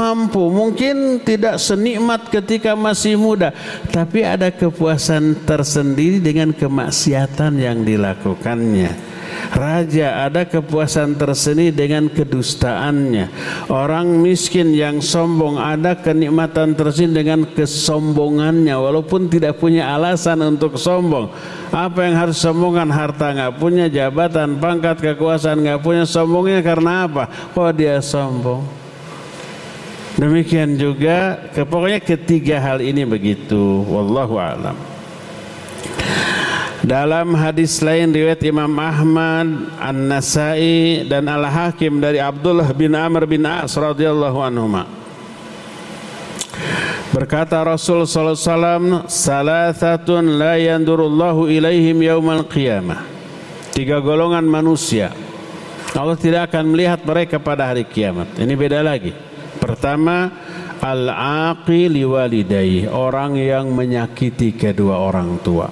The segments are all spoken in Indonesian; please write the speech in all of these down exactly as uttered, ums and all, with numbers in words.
mampu, mungkin tidak senikmat ketika masih muda, tapi ada kepuasan tersendiri dengan kemaksiatan yang dilakukannya. Raja ada kepuasan tersendiri dengan kedustaannya. Orang miskin yang sombong ada kenikmatan tersendiri dengan kesombongannya, walaupun tidak punya alasan untuk sombong. Apa yang harus sombongkan? Harta nggak punya, jabatan, pangkat, kekuasaan nggak punya. Sombongnya karena apa? Kok dia sombong? Demikian juga, pokoknya ketiga hal ini begitu. Wallahu a'lam. Dalam hadis lain riwayat Imam Ahmad, An-Nasai dan Al-Hakim dari Abdullah bin Amr bin As radhiyallahu anhuma, berkata Rasul sallallahu alaihi wasallam, salasatun la yandurullahu ilaihim yaumal qiyamah. Tiga golongan manusia Allah tidak akan melihat mereka pada hari kiamat. Ini beda lagi. Pertama, al-aqi liwalidayhi, orang yang menyakiti kedua orang tua.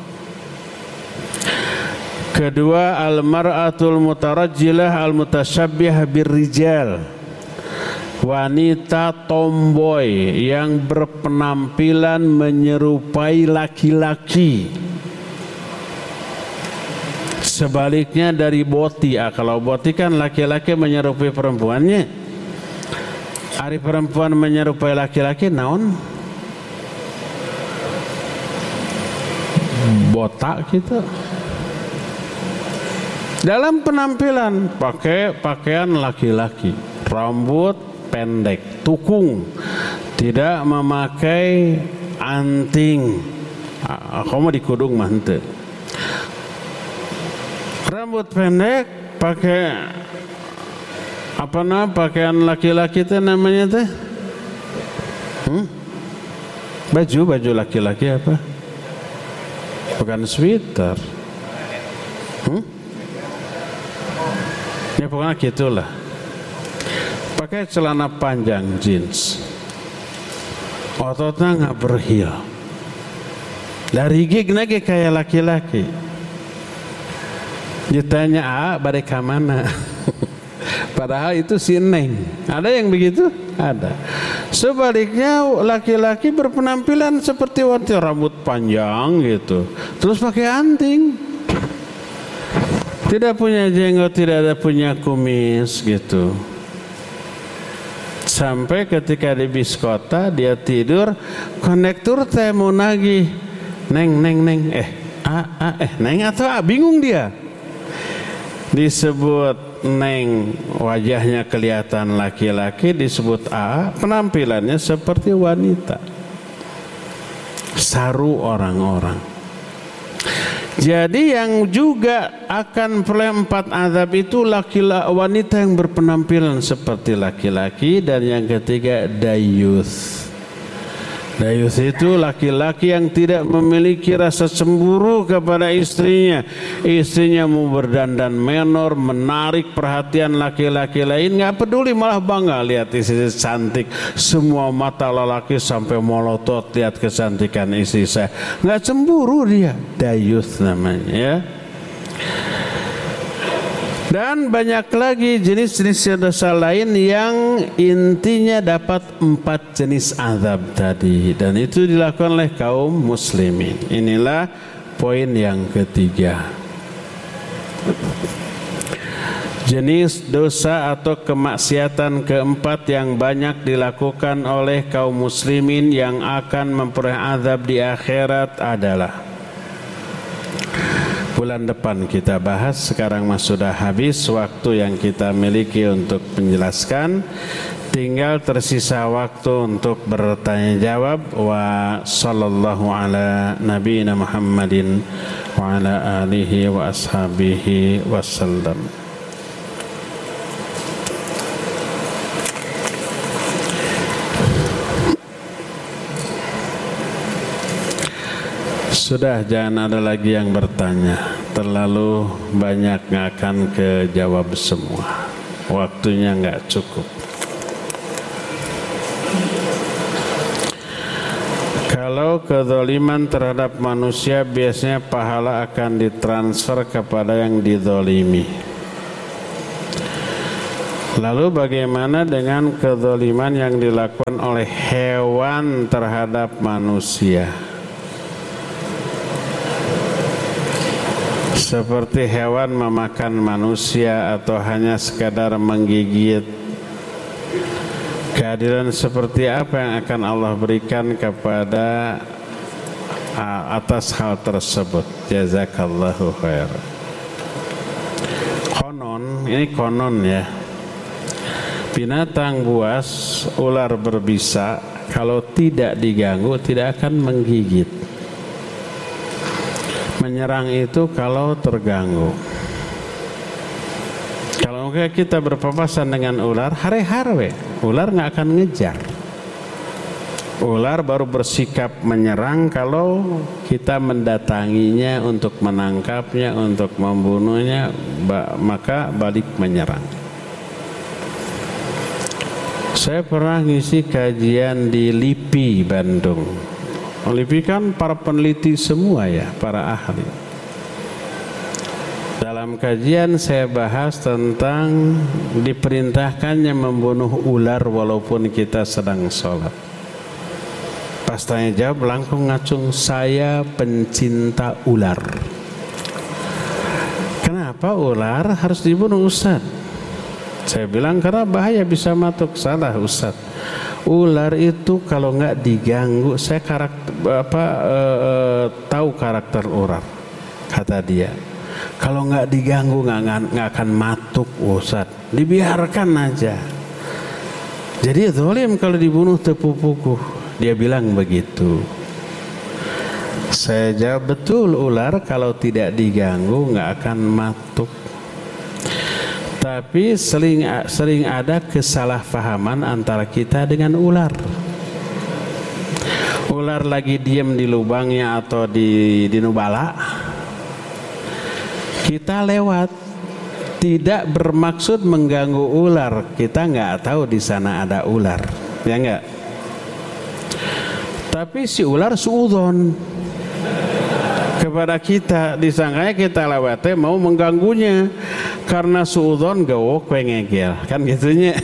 Kedua, al-mar'atul mutarajjilah al-mutasyabbihah birrijal, wanita tomboy yang berpenampilan menyerupai laki-laki. Sebaliknya dari boti, ah, kalau boti kan laki-laki menyerupai perempuannya. Ari perempuan menyerupai laki-laki naon? Botak gitu. Dalam penampilan pakai pakaian laki-laki, rambut pendek, tukung, tidak memakai anting. Aku mau dikudung mantep. Rambut pendek, pakai apa nama pakaian laki-laki itu namanya teh? Hmm? Baju baju laki-laki apa? Bukan sweater. Hmm? Ya pokoknya gitulah. Pakai celana panjang jeans, ototnya nggak berhil, dari gig lagi kayak laki-laki. Ditanya, ah balik ke mana? Padahal itu si Neng. Ada yang begitu? Ada. Sebaliknya laki-laki berpenampilan seperti wanita, rambut panjang gitu, terus pakai anting. Tidak punya jenggot, tidak ada punya kumis gitu. Sampai ketika di bis kota dia tidur, konektur teh mau nagih, neng neng neng, eh ah, ah, eh neng atau ah, bingung dia. Disebut neng, wajahnya kelihatan laki-laki, disebut a, penampilannya seperti wanita. Saru orang-orang. Jadi yang juga akan empat azab itu laki-laki, wanita yang berpenampilan seperti laki-laki, dan yang ketiga dayuth. Dayuth itu laki-laki yang tidak memiliki rasa cemburu kepada istrinya. Istrinya mau berdandan menor, menarik perhatian laki-laki lain, nggak peduli, malah bangga lihat istri cantik. Semua mata lelaki sampai melotot lihat kecantikan istri saya. Nggak cemburu dia. Dayuth namanya ya. Dan banyak lagi jenis-jenis dosa lain yang intinya dapat empat jenis azab tadi, dan itu dilakukan oleh kaum muslimin. Inilah poin yang ketiga. Jenis dosa atau kemaksiatan keempat yang banyak dilakukan oleh kaum muslimin yang akan memperoleh azab di akhirat adalah, bulan depan kita bahas, sekarang mas sudah habis waktu yang kita miliki untuk menjelaskan. Tinggal tersisa waktu untuk bertanya jawab. Wa sallallahu ala nabiyina Muhammadin wa ala alihi wa ashabihi wasallam. Sudah, jangan ada lagi yang bertanya. Terlalu banyak, nggak akan kejawab semua. Waktunya nggak cukup. Kalau kezaliman terhadap manusia, biasanya pahala akan ditransfer kepada yang dizalimi. Lalu bagaimana dengan kezaliman yang dilakukan oleh hewan terhadap manusia? Seperti hewan memakan manusia atau hanya sekadar menggigit. Keadilan seperti apa yang akan Allah berikan kepada atas hal tersebut? Jazakallahu khair. Konon, ini konon ya, binatang buas, ular berbisa, kalau tidak diganggu tidak akan menggigit. Menyerang itu kalau terganggu. Kalau kita berpapasan dengan ular, hare-hare, ular nggak akan ngejar. Ular baru bersikap menyerang kalau kita mendatanginya untuk menangkapnya, untuk membunuhnya, maka balik menyerang. Saya pernah ngisi kajian di L I P I Bandung. L I P I kan para peneliti semua ya, para ahli. Dalam kajian saya bahas tentang diperintahkannya membunuh ular walaupun kita sedang sholat. Pas tanya jawab langsung ngacung, saya pencinta ular. Kenapa ular harus dibunuh Ustaz? Saya bilang karena bahaya, bisa matuk. Salah Ustaz. Ular itu kalau nggak diganggu, saya karakter apa e, e, tahu karakter ular, kata dia. Kalau nggak diganggu nggak nggak akan matuk Ustaz. Dibiarkan aja. Jadi zalim kalau dibunuh tepu-puku. Dia bilang begitu. Saya jawab betul, ular kalau tidak diganggu nggak akan matuk. Tapi sering sering ada kesalahpahaman antara kita dengan ular. Ular lagi diam di lubangnya atau di di nubala, kita lewat, tidak bermaksud mengganggu ular. Kita nggak tahu di sana ada ular, ya nggak? Tapi si ular suudzon kepada kita, disangkanya kita lewatnya mau mengganggunya karena suudzon gawok ngegel, kan gitunya.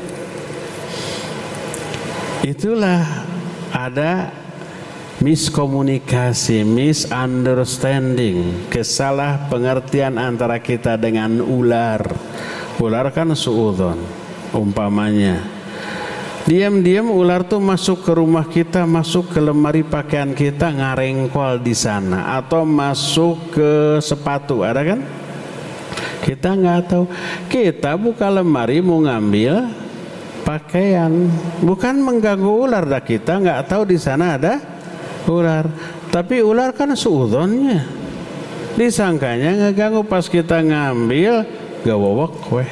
Itulah ada miskomunikasi, misunderstanding, kesalah pengertian antara kita dengan ular. Ular kan suudzon umpamanya. Diam-diam ular tuh masuk ke rumah kita, masuk ke lemari pakaian kita, ngarengkol di sana, atau masuk ke sepatu, ada kan? Kita nggak tahu. Kita buka lemari mau ngambil pakaian, bukan mengganggu ular, dah kita nggak tahu di sana ada ular. Tapi ular kan suudzonnya, disangkanya ngeganggu, pas kita ngambil gawawak weh.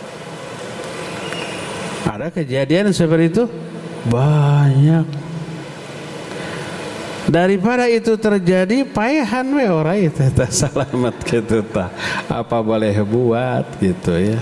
Ada kejadian seperti itu banyak. Daripada itu terjadi, payahan we orang itu tak selamat gitu tak. Apa boleh buat gitu ya.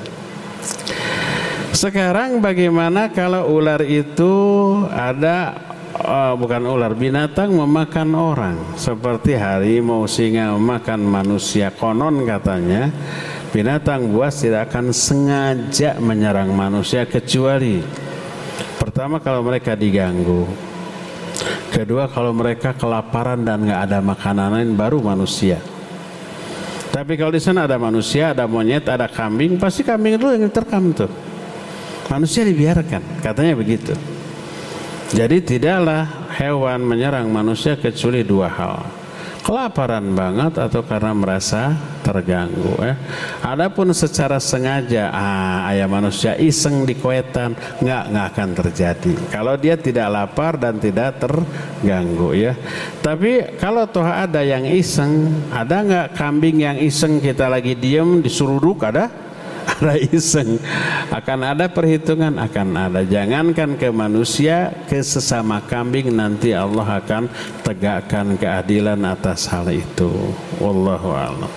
Sekarang bagaimana kalau ular itu ada oh, bukan ular, binatang memakan orang seperti harimau, singa memakan manusia. Konon katanya binatang buas tidak akan sengaja menyerang manusia kecuali pertama kalau mereka diganggu, kedua kalau mereka kelaparan dan nggak ada makanan lain, baru manusia. Tapi kalau di sana ada manusia, ada monyet, ada kambing, pasti kambing itu yang terkam tuh. Manusia dibiarkan, katanya begitu. Jadi tidaklah hewan menyerang manusia kecuali dua hal: kelaparan banget atau karena merasa terganggu. Eh. Adapun secara sengaja, ah, ayah manusia iseng di kuetan, nggak nggak akan terjadi. Kalau dia tidak lapar dan tidak terganggu ya. Tapi kalau toh ada yang iseng, ada nggak kambing yang iseng kita lagi diem disuruduk, ada? Ada iseng, akan ada perhitungan, akan ada. Jangankan ke manusia, ke sesama kambing nanti Allah akan tegakkan keadilan atas hal itu. Wallahu a'lam.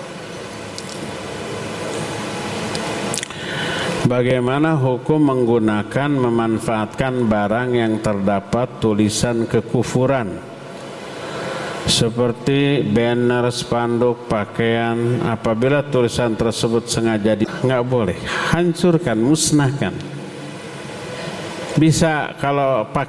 Bagaimana hukum menggunakan, memanfaatkan barang yang terdapat tulisan kekufuran seperti banner, spanduk, pakaian, apabila tulisan tersebut sengaja di nggak boleh, hancurkan, musnahkan. Bisa kalau pakai